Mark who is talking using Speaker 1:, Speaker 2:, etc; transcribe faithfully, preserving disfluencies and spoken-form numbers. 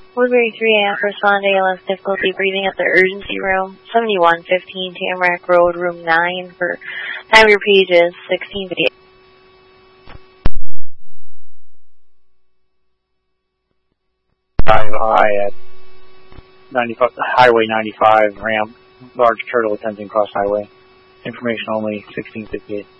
Speaker 1: Woodbury three A F, respond to A L S difficulty breathing at the urgency room, seventy-one fifteen Tamarack Road, room nine, for time of your page is sixteen fifty-eight.
Speaker 2: High at ninety-five, Highway ninety-five ramp, large turtle attempting cross highway. Information only, sixteen fifty-eight.